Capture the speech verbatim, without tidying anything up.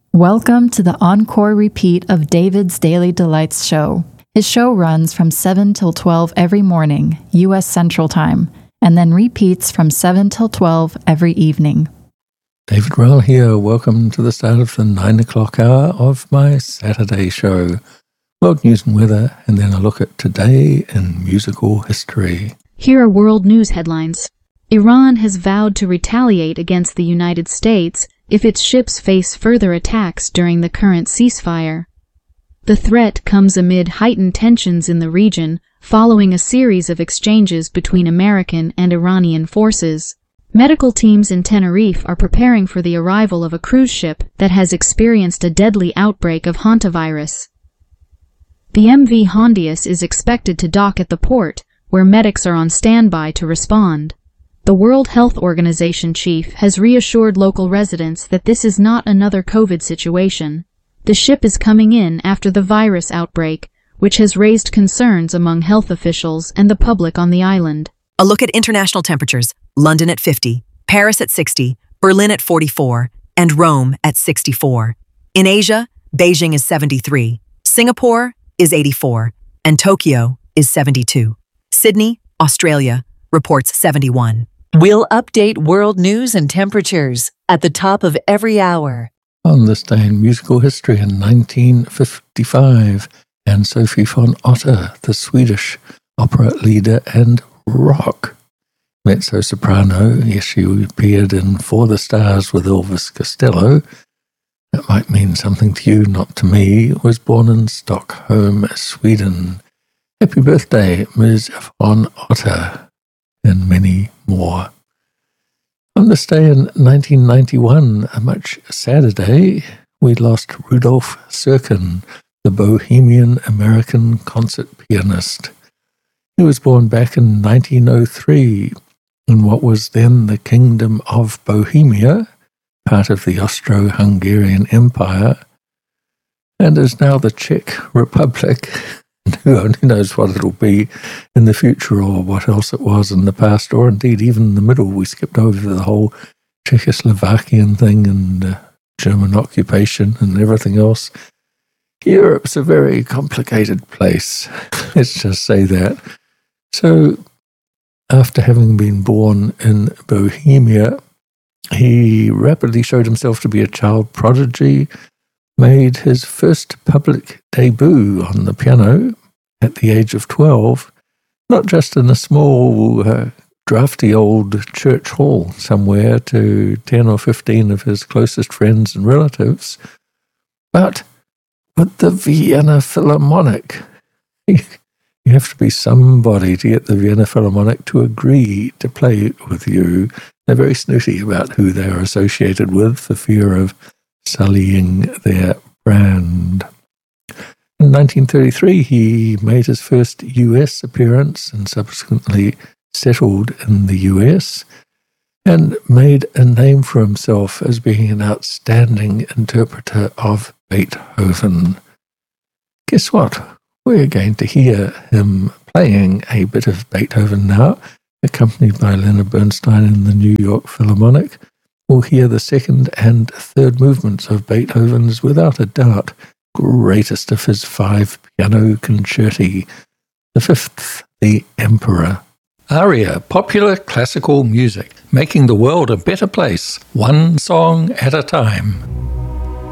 Welcome to the encore repeat of David's Daily Delights show. His show runs from seven till twelve every morning, U S Central Time, and then repeats from seven till twelve every evening. David Rowell here. Welcome to the start of the nine o'clock hour of my Saturday show. World news and weather, and then a look at today in musical history. Here are world news headlines. Iran has vowed to retaliate against the United States if its ships face further attacks during the current ceasefire. The threat comes amid heightened tensions in the region following a series of exchanges between American and Iranian forces. Medical teams in Tenerife are preparing for the arrival of a cruise ship that has experienced a deadly outbreak of hantavirus. The M V Hondius is expected to dock at the port, where medics are on standby to respond. The World Health Organization chief has reassured local residents that this is not another COVID situation. The ship is coming in after the virus outbreak, which has raised concerns among health officials and the public on the island. A look at international temperatures: London at fifty, Paris at sixty, Berlin at forty-four, and Rome at sixty-four. In Asia, Beijing is seventy-three, Singapore is eighty-four, and Tokyo is seventy-two. Sydney, Australia, reports seventy-one. We'll update world news and temperatures at the top of every hour. On this day in musical history in nineteen fifty-five, Ann-Sophie von Otter, the Swedish opera leader and rock mezzo-soprano, yes, she appeared in For the Stars with Elvis Costello. That might mean something to you, not to me. Was born in Stockholm, Sweden. Happy birthday, Miz von Otter, and many more. On this day in nineteen ninety-one, a much sadder day, we lost Rudolf Serkin, the Bohemian American concert pianist. He was born back in nineteen oh three in what was then the Kingdom of Bohemia, part of the Austro-Hungarian Empire, and is now the Czech Republic. Who only knows what it'll be in the future, or what else it was in the past, or indeed even in the middle. We skipped over the whole Czechoslovakian thing and uh, German occupation and everything else. Europe's a very complicated place. Let's just say that. So, after having been born in Bohemia, he rapidly showed himself to be a child prodigy, made his first public debut on the piano at the age of twelve, not just in a small, uh, drafty old church hall somewhere to ten or fifteen of his closest friends and relatives, but with the Vienna Philharmonic. You have to be somebody to get the Vienna Philharmonic to agree to play with you. They're very snooty about who they are associated with for fear of sullying their brand. In nineteen thirty-three, he made his first U S appearance and subsequently settled in the U S and made a name for himself as being an outstanding interpreter of Beethoven. Guess what? We're going to hear him playing a bit of Beethoven now, accompanied by Leonard Bernstein in the New York Philharmonic. We'll hear the second and third movements of Beethoven's, without a doubt, greatest of his five piano concerti. The fifth, The Emperor. Aria, popular classical music, making the world a better place, one song at a time.